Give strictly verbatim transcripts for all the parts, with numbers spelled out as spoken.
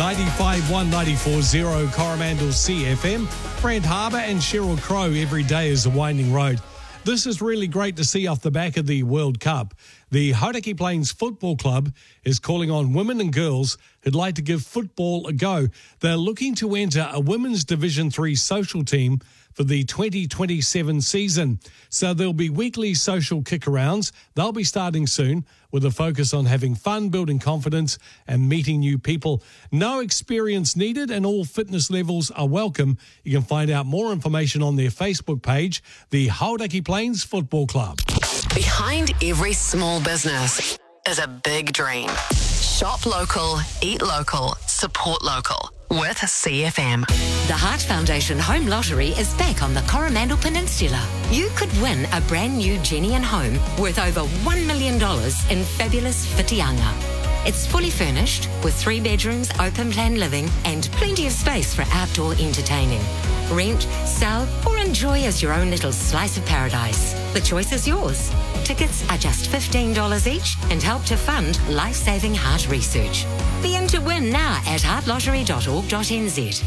ninety-five point one, ninety-four point zero Coromandel C F M. Brent Harbour and Sheryl Crow, every day is a winding road. This is really great to see off the back of the World Cup. The Hauraki Plains Football Club is calling on women and girls who'd like to give football a go. They're looking to enter a Women's Division three social team for the twenty twenty-seven season. So there'll be weekly social kick-arounds. They'll be starting soon with a focus on having fun, building confidence and meeting new people. No experience needed and all fitness levels are welcome. You can find out more information on their Facebook page, the Hauraki Plains Football Club. Behind every small business is a big dream. Shop local, eat local, support local with C F M. The Heart Foundation Home Lottery is back on the Coromandel Peninsula. You could win a brand new Genian home worth over one million dollars in fabulous Whitianga. It's fully furnished with three bedrooms, open plan living and plenty of space for outdoor entertaining. Rent, sell or enjoy as your own little slice of paradise. The choice is yours. Tickets are just fifteen dollars each and help to fund life-saving heart research. Be in to win now at heart lottery dot org dot n z.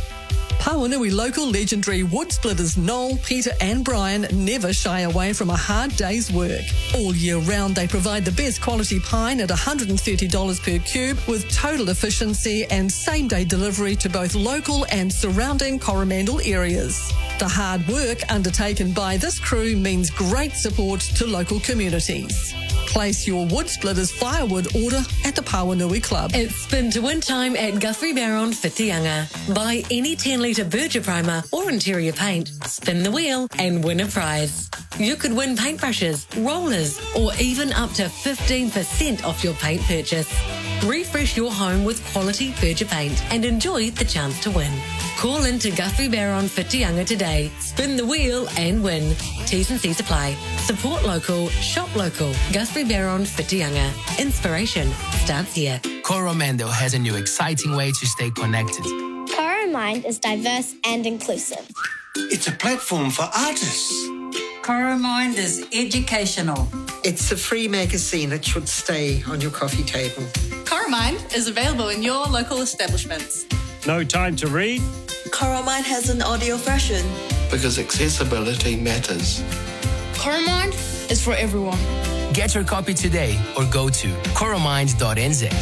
Pawanui local legendary wood splitters Noel, Peter and Brian never shy away from a hard day's work. All year round they provide the best quality pine at one hundred thirty dollars per cube with total efficiency and same-day delivery to both local and surrounding Coromandel areas. The hard work undertaken by this crew means great support to local communities. Place your wood splitters firewood order at the Pawanui Club. It's spin to win time at Guthrie Barron, Whitianga. Buy any ten litre Berger primer or interior paint, spin the wheel and win a prize. You could win paintbrushes, rollers or even up to fifteen percent off your paint purchase. Refresh your home with quality Berger paint and enjoy the chance to win. Call in to Guthrie Barron, Whitianga today. Spin the wheel and win. T's and C's apply. Support local, shop local. Guthrie Barron, Whitianga. Inspiration starts here. Coromandel has a new exciting way to stay connected. Coromind is diverse and inclusive. It's a platform for artists. Coromind is educational. It's a free magazine that should stay on your coffee table. Coromind is available in your local establishments. No time to read? Coromind has an audio version. Because accessibility matters. Coromind is for everyone. Get your copy today or go to coromind dot n z.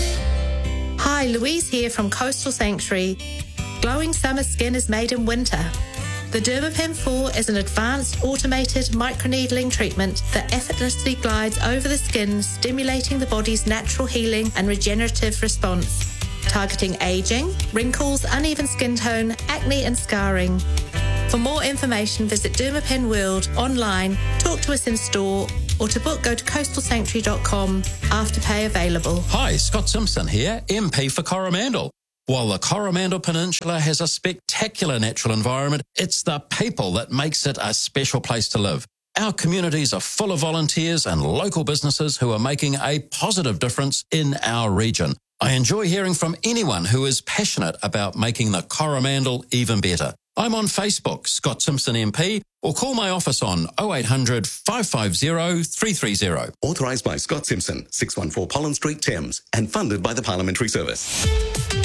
Hi, Louise here from Coastal Sanctuary. Glowing summer skin is made in winter. The Dermapen four is an advanced automated microneedling treatment that effortlessly glides over the skin, stimulating the body's natural healing and regenerative response, targeting aging, wrinkles, uneven skin tone, acne and scarring. For more information, visit Dermapen World online, talk to us in store, or to book, go to coastal sanctuary dot com. Afterpay available. Hi, Scott Simpson here, M P for Coromandel. While the Coromandel Peninsula has a spectacular natural environment, it's the people that makes it a special place to live. Our communities are full of volunteers and local businesses who are making a positive difference in our region. I enjoy hearing from anyone who is passionate about making the Coromandel even better. I'm on Facebook, Scott Simpson M P, or call my office on oh eight hundred, five five zero, three three zero. Authorised by Scott Simpson, six one four Pollen Street, Thames, and funded by the Parliamentary Service.